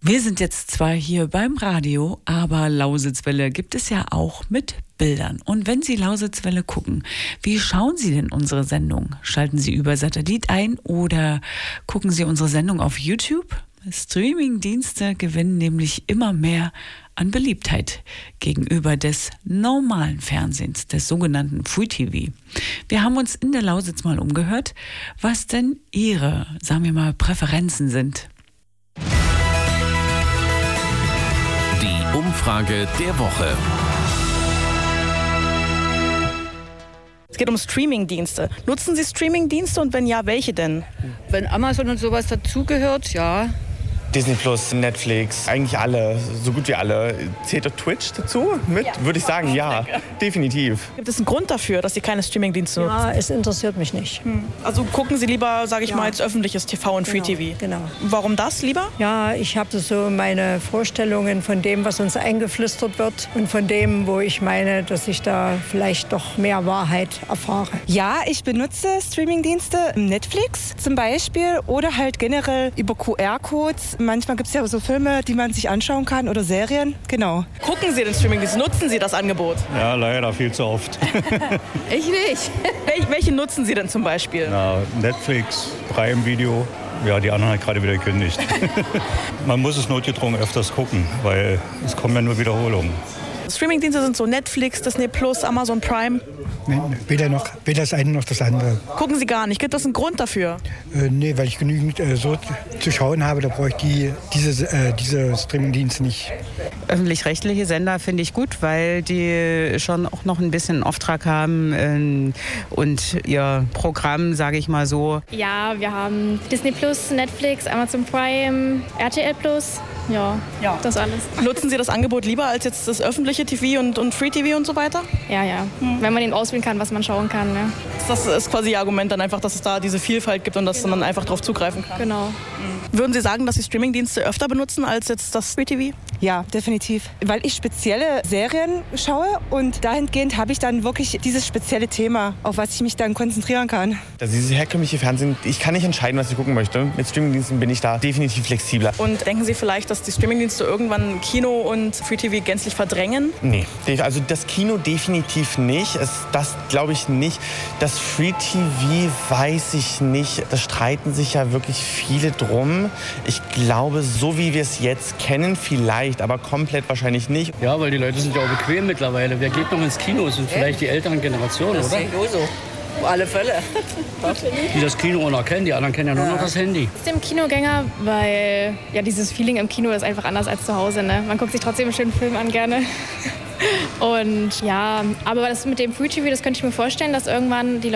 Wir sind jetzt zwar hier beim Radio, aber Lausitzwelle gibt es ja auch mit Bildern. Und wenn Sie Lausitzwelle gucken, wie schauen Sie denn unsere Sendung? Schalten Sie über Satellit ein oder gucken Sie unsere Sendung auf YouTube? Streamingdienste gewinnen nämlich immer mehr an Beliebtheit gegenüber des normalen Fernsehens, des sogenannten Free TV. Wir haben uns in der Lausitz mal umgehört, was denn Ihre, sagen wir mal, Präferenzen sind. Die Umfrage der Woche. Es geht um Streamingdienste. Nutzen Sie Streamingdienste und wenn ja, welche denn? Wenn Amazon und sowas dazugehört, ja. Disney Plus, Netflix, eigentlich alle, so gut wie alle. Zählt doch Twitch dazu mit? Ja. Würde ich sagen, ja, definitiv. Gibt es einen Grund dafür, dass Sie keine Streamingdienste nutzen? Ja, es interessiert mich nicht. Also gucken Sie lieber, sage ich mal, jetzt öffentliches TV und Free TV? Genau. Warum das lieber? Ja, ich habe so meine Vorstellungen von dem, was uns eingeflüstert wird und von dem, wo ich meine, dass ich da vielleicht doch mehr Wahrheit erfahre. Ja, ich benutze Streamingdienste, Netflix zum Beispiel oder halt generell über QR-Codes. Manchmal gibt es ja so Filme, die man sich anschauen kann oder Serien. Genau. Gucken Sie den Streamingdienst? Nutzen Sie das Angebot? Ja, leider viel zu oft. Ich nicht. Welche nutzen Sie denn zum Beispiel? Na, Netflix, Prime Video. Ja, die anderen hat gerade wieder gekündigt. Man muss es notgedrungen öfters gucken, weil es kommen ja nur Wiederholungen. Streamingdienste sind so Netflix, Disney Plus, Amazon Prime. Nee, weder das eine noch das andere. Gucken Sie gar nicht. Gibt es einen Grund dafür? Nee, weil ich genügend so zu schauen habe, da brauche ich diese Streamingdienste nicht. Öffentlich-rechtliche Sender finde ich gut, weil die schon auch noch ein bisschen Auftrag haben und ihr Programm, sage ich mal so. Ja, wir haben Disney Plus, Netflix, Amazon Prime, RTL Plus. Ja, das alles. Nutzen Sie das Angebot lieber als jetzt das öffentliche TV und Free TV und so weiter? Ja. Wenn man eben auswählen kann, was man schauen kann. Ja. Das ist quasi Ihr Argument dann einfach, dass es da diese Vielfalt gibt und dass man einfach drauf zugreifen kann. Genau. Würden Sie sagen, dass Sie Streamingdienste öfter benutzen als jetzt das Free TV? Ja, definitiv. Weil ich spezielle Serien schaue und dahingehend habe ich dann wirklich dieses spezielle Thema, auf was ich mich dann konzentrieren kann. Also dieses herkömmliche Fernsehen, ich kann nicht entscheiden, was ich gucken möchte. Mit Streamingdiensten bin ich da definitiv flexibler. Und denken Sie vielleicht, dass die Streamingdienste irgendwann Kino und Free TV gänzlich verdrängen? Nee, also das Kino definitiv nicht. Das glaube ich nicht. Das Free TV weiß ich nicht. Da streiten sich ja wirklich viele drum. Ich glaube, so wie wir es jetzt kennen, vielleicht, aber komplett wahrscheinlich nicht. Ja, weil die Leute sind ja auch bequem mittlerweile. Wer geht noch ins Kino? Das sind vielleicht die älteren Generationen, das oder? Das sehe ich so. Auf alle Fälle. Die das Kino auch noch kennen, die anderen kennen ja nur noch das Handy. Ich bin Kinogänger, weil ja dieses Feeling im Kino ist einfach anders als zu Hause. Ne? Man guckt sich trotzdem einen schönen Film an gerne. Und ja, aber das mit dem Free TV, das könnte ich mir vorstellen, dass irgendwann die